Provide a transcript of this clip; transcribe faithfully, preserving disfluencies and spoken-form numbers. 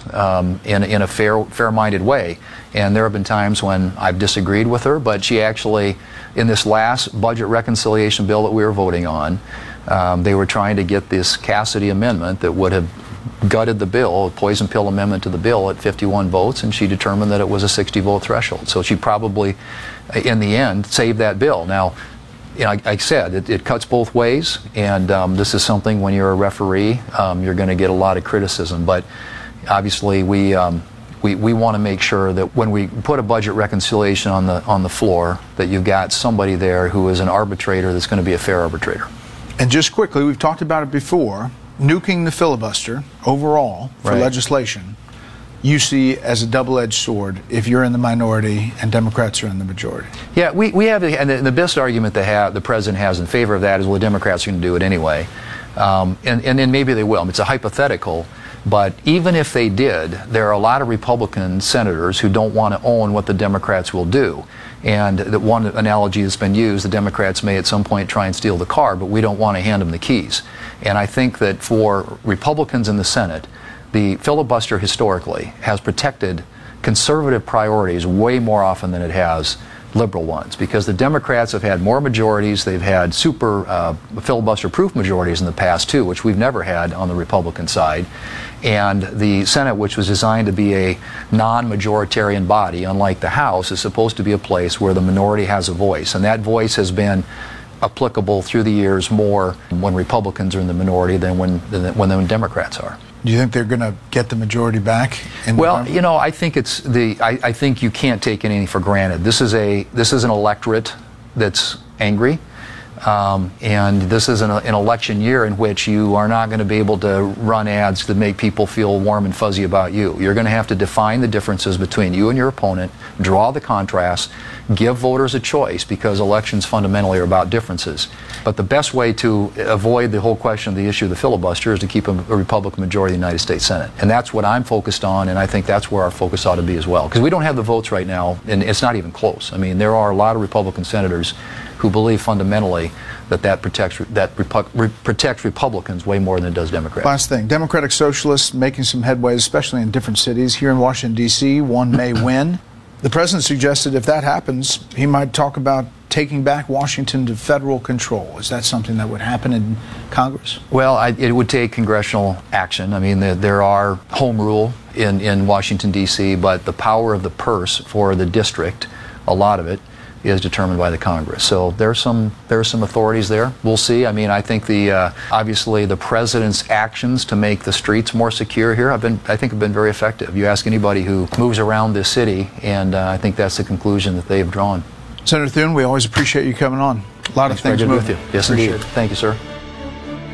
um, in, in a fair, fair-minded way. And there have been times when I've disagreed with her, but she actually, in this last budget reconciliation bill that we were voting on, um, they were trying to get this Cassidy amendment that would have gutted the bill, a poison pill amendment to the bill at fifty-one votes, and she determined that it was a sixty vote threshold. So she probably, in the end, saved that bill. Now, you know, like I said, it, it cuts both ways, and um, this is something when you're a referee, um, you're going to get a lot of criticism. But obviously, we um, we, we want to make sure that when we put a budget reconciliation on the on the floor, that you've got somebody there who is an arbitrator that's going to be a fair arbitrator. And just quickly, we've talked about it before. Nuking the filibuster overall for right. legislation, you see as a double-edged sword if you're in the minority and Democrats are in the majority. Yeah, we, we have, and the, the best argument that have, the president has in favor of that is, well, the Democrats are going to do it anyway. Um, and, and then maybe they will. I mean, it's a hypothetical, but even if they did, there are a lot of Republican senators who don't want to own what the Democrats will do. And the one analogy that's been used, the Democrats may at some point try and steal the car, but we don't want to hand them the keys. And I think that for Republicans in the Senate, the filibuster historically has protected conservative priorities way more often than it has liberal ones, because the Democrats have had more majorities. They've had super uh, filibuster-proof majorities in the past, too, which we've never had on the Republican side. And the Senate, which was designed to be a non-majoritarian body, unlike the House, is supposed to be a place where the minority has a voice. And that voice has been applicable through the years more when Republicans are in the minority than when, than when the Democrats are. Do you think they're going to get the majority back? In well, November? you know, I think it's the. I, I think you can't take anything for granted. This is a. This is an electorate that's angry, um, and this is an, an election year in which you are not going to be able to run ads that make people feel warm and fuzzy about you. You're going to have to define the differences between you and your opponent, draw the contrasts, give voters a choice, because elections fundamentally are about differences. But the best way to avoid the whole question of the issue of the filibuster is to keep a, a Republican majority in the United States Senate. And that's what I'm focused on, and I think that's where our focus ought to be as well. Because we don't have the votes right now, and it's not even close. I mean, there are a lot of Republican senators who believe fundamentally that that protects, that Repu re protects Republicans way more than it does Democrats. Last thing, Democratic Socialists making some headway, especially in different cities. Here in Washington, D C, one may win. The president suggested if that happens, he might talk about taking back Washington to federal control. Is that something that would happen in Congress? Well, I, it would take congressional action. I mean, the, there are home rule in, in Washington, D C, but the power of the purse for the district, a lot of it, is determined by the Congress. So there's some there are some authorities there. We'll see. I mean, I think the uh, obviously the president's actions to make the streets more secure here have been, I think, have been very effective. You ask anybody who moves around this city, and uh, I think that's the conclusion that they've drawn. Senator Thune, we always appreciate you coming on. A lot Thanks, of things moving. moving. With you. Yes, appreciate indeed. it. Thank you, sir.